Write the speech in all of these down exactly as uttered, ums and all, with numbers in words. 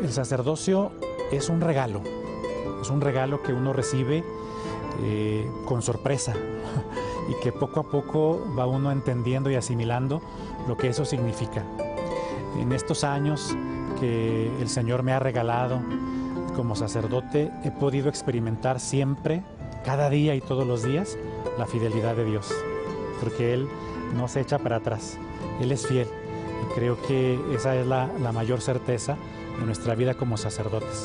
el sacerdocio es un regalo, es un regalo que uno recibe eh, con sorpresa y que poco a poco va uno entendiendo y asimilando lo que eso significa. En estos años que el Señor me ha regalado como sacerdote, he podido experimentar siempre, cada día y todos los días, la fidelidad de Dios, porque Él no se echa para atrás, Él es fiel, y creo que esa es la, la mayor certeza de nuestra vida como sacerdotes.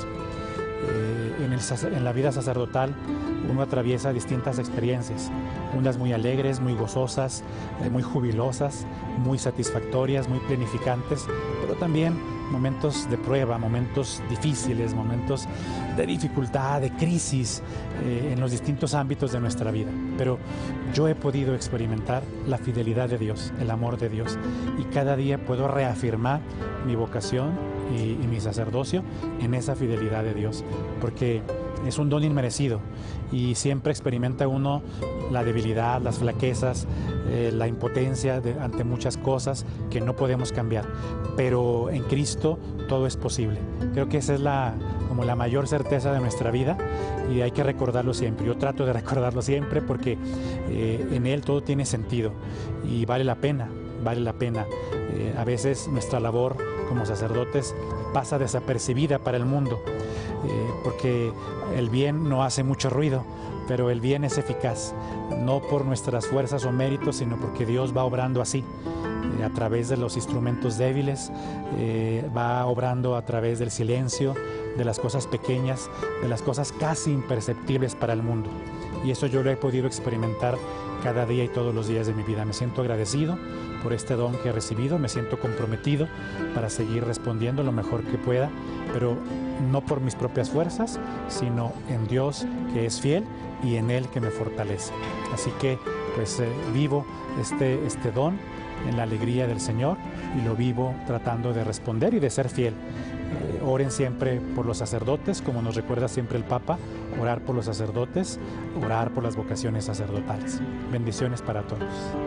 Eh, en, el, en la vida sacerdotal uno atraviesa distintas experiencias, unas muy alegres, muy gozosas, eh, muy jubilosas, muy satisfactorias, muy planificantes, pero también momentos de prueba, momentos difíciles, momentos de dificultad, de crisis eh, en los distintos ámbitos de nuestra vida. Pero yo he podido experimentar la fidelidad de Dios, el amor de Dios, y cada día puedo reafirmar mi vocación y, y mi sacerdocio en esa fidelidad de Dios, porque es un don inmerecido y siempre experimenta uno la debilidad, las flaquezas, eh, la impotencia de, ante muchas cosas que no podemos cambiar, pero en Cristo todo es posible. Creo que esa es la, como la mayor certeza de nuestra vida y hay que recordarlo siempre. Yo trato de recordarlo siempre porque eh, en Él todo tiene sentido y vale la pena, vale la pena. Eh, a veces nuestra labor como sacerdotes pasa desapercibida para el mundo, eh, porque el bien no hace mucho ruido, pero el bien es eficaz, no por nuestras fuerzas o méritos, sino porque Dios va obrando así, eh, a través de los instrumentos débiles, eh, va obrando a través del silencio, de las cosas pequeñas, de las cosas casi imperceptibles para el mundo. Y eso yo lo he podido experimentar cada día y todos los días de mi vida. Me siento agradecido por este don que he recibido, me siento comprometido para seguir respondiendo lo mejor que pueda, pero no por mis propias fuerzas, sino en Dios que es fiel y en Él que me fortalece. Así que pues eh, vivo este, este don en la alegría del Señor y lo vivo tratando de responder y de ser fiel. Eh, oren siempre por los sacerdotes, como nos recuerda siempre el Papa, orar por los sacerdotes, orar por las vocaciones sacerdotales. Bendiciones para todos.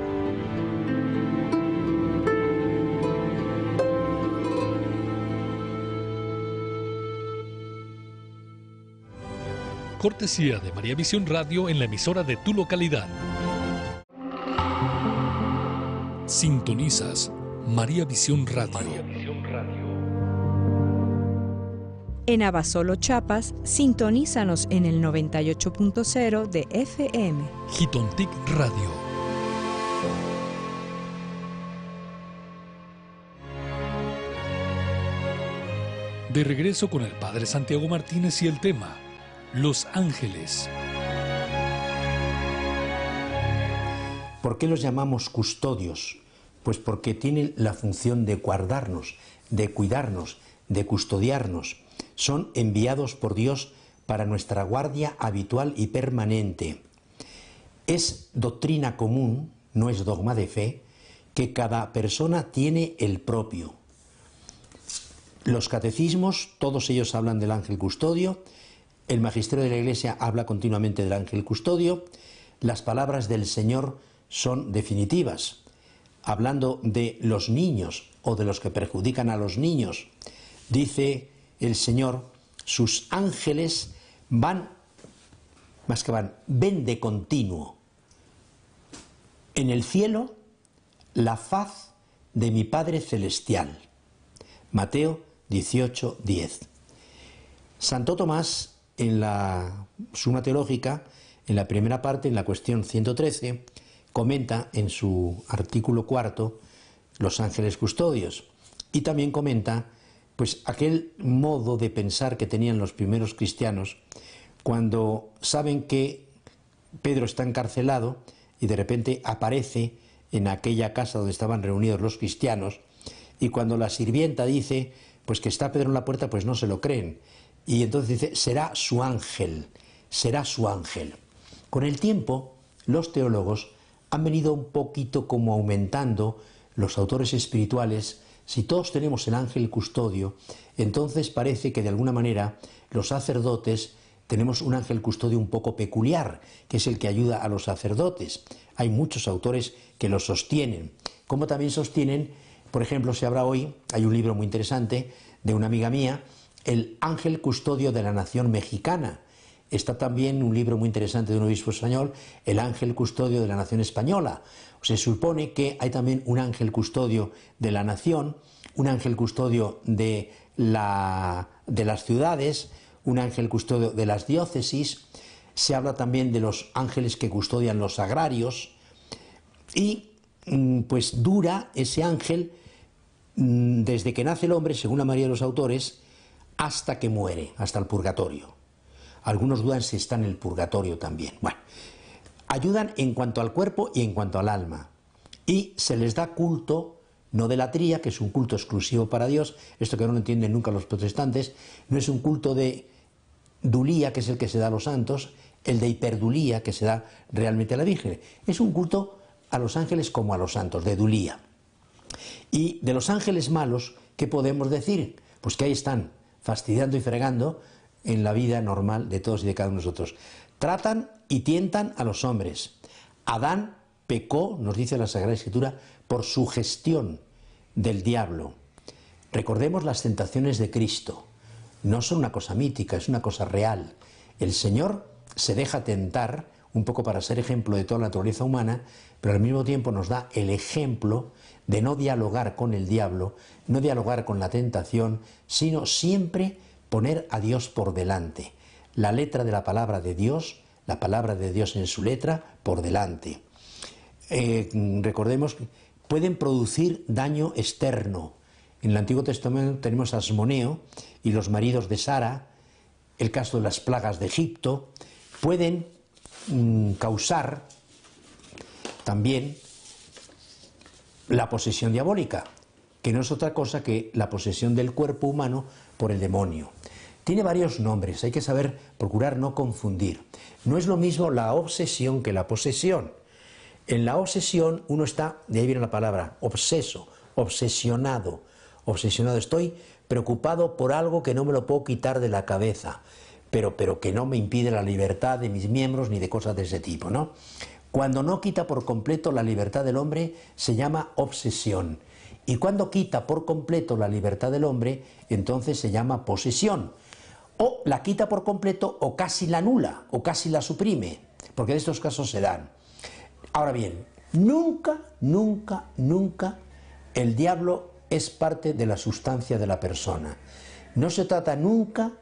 Cortesía de María Visión Radio en la emisora de tu localidad. Sintonizas María Visión Radio. María Visión Radio. En Abasolo, Chiapas, sintonízanos en el noventa y ocho punto cero de F M. Jitontic Radio. De regreso con el Padre Santiago Martínez y el tema Los Ángeles. ¿Por qué los llamamos custodios? Pues porque tienen la función de guardarnos, de cuidarnos, de custodiarnos. Son enviados por Dios para nuestra guardia habitual y permanente. Es doctrina común, no es dogma de fe, que cada persona tiene el propio. Los catecismos, todos ellos hablan del ángel custodio. El magisterio de la Iglesia habla continuamente del ángel custodio. Las palabras del Señor son definitivas. Hablando de los niños o de los que perjudican a los niños, dice el Señor, sus ángeles van, más que van, ven de continuo en el cielo la faz de mi Padre Celestial. Mateo dieciocho, diez. Santo Tomás, en la Suma Teológica, en la primera parte, en la cuestión ciento trece, comenta en su artículo cuarto los ángeles custodios y también comenta pues aquel modo de pensar que tenían los primeros cristianos cuando saben que Pedro está encarcelado y de repente aparece en aquella casa donde estaban reunidos los cristianos, y cuando la sirvienta dice pues que está Pedro en la puerta, pues no se lo creen, y entonces dice será su ángel, será su ángel. Con el tiempo los teólogos han venido un poquito como aumentando, los autores espirituales. Si todos tenemos el ángel custodio, entonces parece que de alguna manera los sacerdotes tenemos un ángel custodio un poco peculiar, que es el que ayuda a los sacerdotes. Hay muchos autores que lo sostienen, como también sostienen, por ejemplo, se habrá hoy, hay un libro muy interesante de una amiga mía el ángel custodio de la nación mexicana. Está también un libro muy interesante de un obispo español, el ángel custodio de la nación española. Se supone que hay también un ángel custodio de la nación, un ángel custodio de, la, de las ciudades, un ángel custodio de las diócesis. Se habla también de los ángeles que custodian los agrarios. Y pues dura ese ángel desde que nace el hombre, según la mayoría de los autores, hasta que muere, hasta el purgatorio. Algunos dudan si está en el purgatorio también. Bueno, ayudan en cuanto al cuerpo y en cuanto al alma. Y se les da culto, no de latría, que es un culto exclusivo para Dios, esto que no lo entienden nunca los protestantes, no es un culto de dulía, que es el que se da a los santos, el de hiperdulía, que se da realmente a la Virgen. Es un culto a los ángeles como a los santos, de dulía. Y de los ángeles malos, ¿qué podemos decir? Pues que ahí están, fastidiando y fregando en la vida normal de todos y de cada uno de nosotros. Tratan y tientan a los hombres. Adán pecó, nos dice la Sagrada Escritura, por sugestión del diablo. Recordemos las tentaciones de Cristo. No son una cosa mítica, es una cosa real. El Señor se deja tentar, un poco para ser ejemplo de toda la naturaleza humana, pero al mismo tiempo nos da el ejemplo de no dialogar con el diablo, no dialogar con la tentación, sino siempre poner a Dios por delante. La letra de la palabra de Dios, la palabra de Dios en su letra, por delante. Eh, recordemos que pueden producir daño externo. En el Antiguo Testamento tenemos a Asmoneo y los maridos de Sara, el caso de las plagas de Egipto, pueden mmm, causar también la posesión diabólica, que no es otra cosa que la posesión del cuerpo humano por el demonio. Tiene varios nombres, hay que saber procurar no confundir. No es lo mismo la obsesión que la posesión. En la obsesión uno está, de ahí viene la palabra, obseso, obsesionado. Obsesionado, estoy preocupado por algo que no me lo puedo quitar de la cabeza, pero, pero que no me impide la libertad de mis miembros ni de cosas de ese tipo, ¿no? Cuando no quita por completo la libertad del hombre, se llama obsesión. Y cuando quita por completo la libertad del hombre, entonces se llama posesión. O la quita por completo, o casi la anula, o casi la suprime, porque en estos casos se dan. Ahora bien, nunca, nunca, nunca el diablo es parte de la sustancia de la persona. No se trata nunca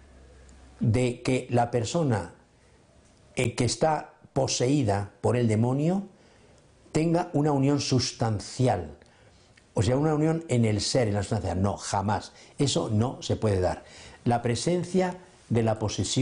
de que la persona eh, que está poseída por el demonio tenga una unión sustancial, o sea, una unión en el ser, en la sustancia. No, jamás. Eso no se puede dar. La presencia de la posesión